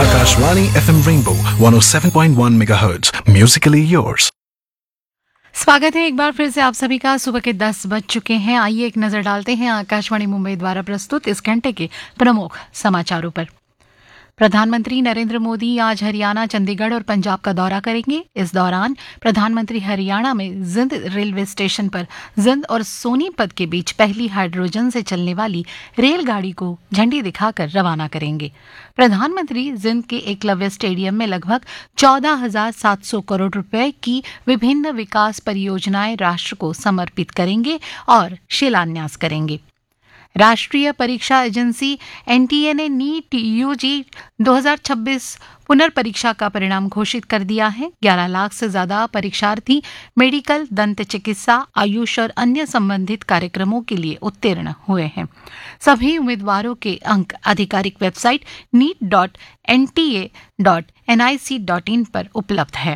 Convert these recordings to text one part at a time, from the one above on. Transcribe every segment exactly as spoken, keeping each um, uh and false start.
Akashvani F M Rainbow one oh seven point one megahertz. Musically yours. स्वागत है एक बार फिर से आप सभी का। सुबह के दस बज चुके हैं। आइए एक नजर डालते हैं आकाशवाणी मुंबई द्वारा प्रस्तुत इस घंटे के प्रमुख समाचारों पर। प्रधानमंत्री नरेंद्र मोदी आज हरियाणा, चंडीगढ़ और पंजाब का दौरा करेंगे। इस दौरान प्रधानमंत्री हरियाणा में जिंद रेलवे स्टेशन पर जिंद और सोनीपत के बीच पहली हाइड्रोजन से चलने वाली रेलगाड़ी को झंडी दिखाकर रवाना करेंगे। प्रधानमंत्री जिंद के एकलव्य स्टेडियम में लगभग चौदह हजार सात सौ करोड़ रुपए की विभिन्न विकास परियोजनाएं राष्ट्र को समर्पित करेंगे और शिलान्यास करेंगे। राष्ट्रीय परीक्षा एजेंसी एनटीए ने नीट यूजी दो हज़ार छब्बीस पुनर्परीक्षा का परिणाम घोषित कर दिया है। ग्यारह लाख से ज्यादा परीक्षार्थी मेडिकल, दंत चिकित्सा, आयुष और अन्य संबंधित कार्यक्रमों के लिए उत्तीर्ण हुए हैं। सभी उम्मीदवारों के अंक आधिकारिक website NEET dot N T A dot N I C dot in पर उपलब्ध है।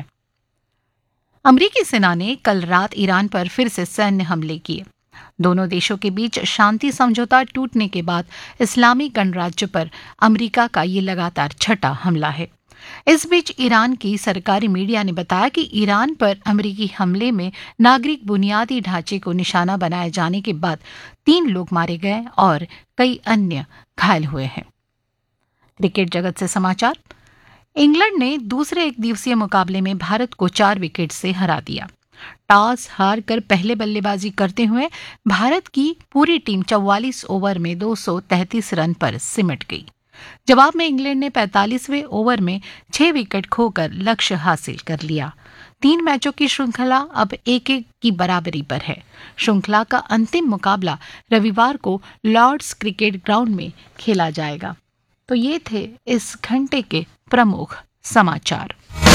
अमरीकी सेना ने कल रात ईरान पर फिर से सैन्य हमले किए। दोनों देशों के बीच शांति समझौता टूटने के बाद इस्लामी गणराज्य पर अमेरिका का ये लगातार छठा हमला है। इस बीच ईरान की सरकारी मीडिया ने बताया कि ईरान पर अमेरिकी हमले में नागरिक बुनियादी ढांचे को निशाना बनाए जाने के बाद तीन लोग मारे गए और कई अन्य घायल हुए हैं। क्रिकेट जगत से समाचार। इंग्लैंड ने दूसरे एक दिवसीय मुकाबले में भारत को चार विकेट से हरा दिया। टॉस हार कर पहले बल्लेबाजी करते हुए भारत की पूरी टीम चौवालीस ओवर में दो सौ तैंतीस रन पर सिमट गई। जवाब में इंग्लैंड ने पैंतालीसवें ओवर में छह विकेट खोकर लक्ष्य हासिल कर लिया। तीन मैचों की श्रृंखला अब एक एक की बराबरी पर है। श्रृंखला का अंतिम मुकाबला रविवार को लॉर्ड्स क्रिकेट ग्राउंड में खेला जाएगा। तो ये थे इस घंटे के प्रमुख समाचार।